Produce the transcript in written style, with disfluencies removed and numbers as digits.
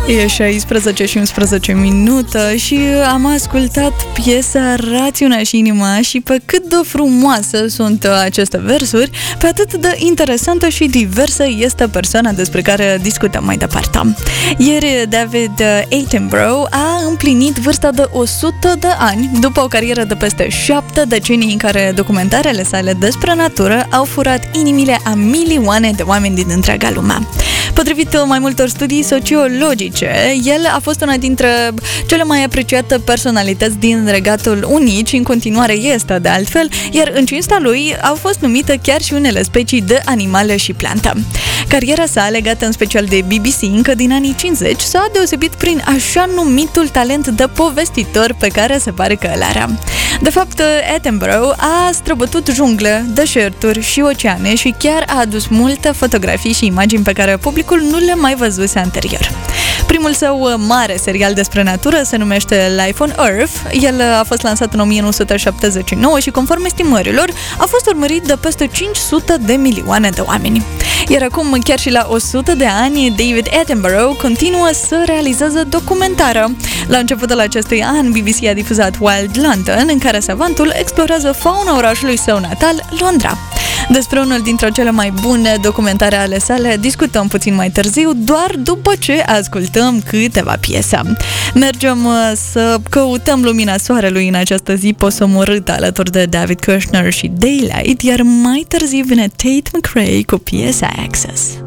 E 16 și 11 minute și am ascultat piesa Rațiunea și Inima și pe cât de frumoase sunt aceste versuri, pe atât de interesantă și diversă este persoana despre care discutăm mai departe. Ieri David Attenborough a împlinit vârsta de 100 de ani după o carieră de peste 7 decenii în care documentarele sale despre natură au furat inimile a milioane de oameni din întreaga lume. Potrivit mai multor studii sociologice, el a fost una dintre cele mai apreciate personalități din Regatul Unit și în continuare este de altfel, iar în cinstea lui au fost numite chiar și unele specii de animale și plante. Cariera sa, legată în special de BBC încă din anii 50, s-a deosebit prin așa numitul talent de povestitor pe care se pare că îl are. De fapt, Attenborough a străbătut jungle, deșerturi și oceane și chiar a adus multe fotografii și imagini pe care publicul nu le mai văzuse anterior. Primul său mare serial despre natură se numește Life on Earth. El a fost lansat în 1979 și, conform estimărilor, a fost urmărit de peste 500 de milioane de oameni. Iar acum, chiar și la 100 de ani, David Attenborough continuă să realizeze documentară. La începutul acestui an, BBC a difuzat Wild London, în care savantul explorează fauna orașului său natal, Londra. Despre unul dintre cele mai bune documentare ale sale discutăm puțin mai târziu, doar după ce ascultăm câteva piese. Mergem să căutăm lumina soarelui în această zi posomorâtă alături de David Kushner și Daylight, iar mai târziu vine Tate McRae cu piesa Access.